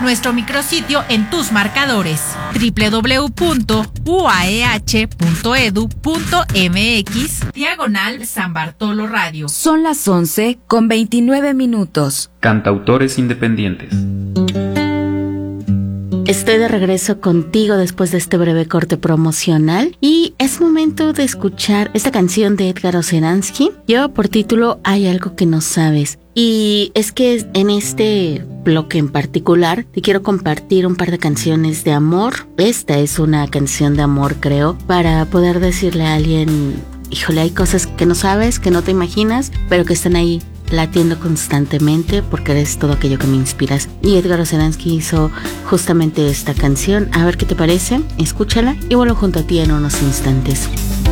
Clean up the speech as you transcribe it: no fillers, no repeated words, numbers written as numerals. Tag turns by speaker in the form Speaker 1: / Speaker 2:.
Speaker 1: nuestro micrositio en tus marcadores www.uaeh.edu.mx/San Bartolo Radio.
Speaker 2: Son las 11:29.
Speaker 3: Cantautores independientes.
Speaker 4: Estoy de regreso contigo después de este breve corte promocional y es momento de escuchar esta canción de Edgar Oceransky. Lleva por título Hay algo que no sabes. Y es que en este bloque en particular te quiero compartir un par de canciones de amor. Esta es una canción de amor, creo, para poder decirle a alguien, híjole, hay cosas que no sabes, que no te imaginas, pero que están ahí latiendo constantemente porque eres todo aquello que me inspiras. Y Edgar Oceransky hizo justamente esta canción. A ver qué te parece, escúchala y vuelvo junto a ti en unos instantes.